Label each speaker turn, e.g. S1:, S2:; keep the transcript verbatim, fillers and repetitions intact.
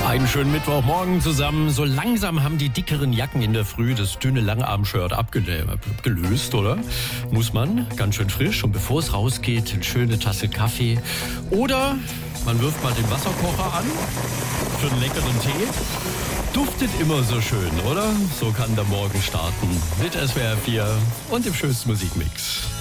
S1: Einen schönen Mittwochmorgen zusammen. So langsam haben die dickeren Jacken in der Früh das dünne Langarm-Shirt abgelöst, oder? Muss man. Ganz schön frisch. Und bevor es rausgeht, eine schöne Tasse Kaffee. Oder man wirft mal den Wasserkocher an für einen leckeren Tee. Duftet immer so schön, oder? So kann der Morgen starten mit S W R vier und dem schönsten Musikmix.